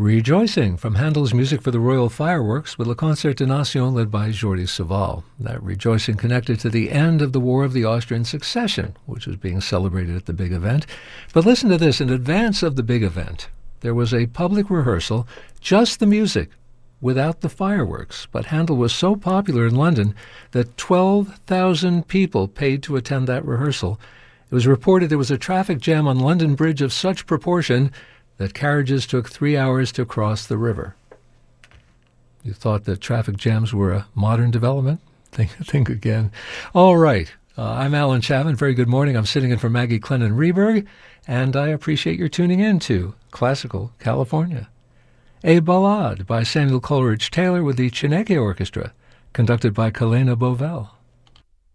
Rejoicing from Handel's Music for the Royal Fireworks with Le Concert de Nation led by Jordi Savall. That rejoicing connected to the end of the War of the Austrian Succession, which was being celebrated at the big event. But listen to this, in advance of the big event, there was a public rehearsal, just the music, without the fireworks. But Handel was so popular in London that 12,000 people paid to attend that rehearsal. It was reported there was a traffic jam on London Bridge of such proportion that carriages took 3 hours to cross the river. You thought that traffic jams were a modern development? Think again. All right. I'm Alan Chapman. Very good morning. I'm sitting in for Maggie Clennon-Reberg, and I appreciate your tuning in to Classical California. A Ballade by Samuel Coleridge Taylor with the Chineke Orchestra, conducted by Kalena Bovell.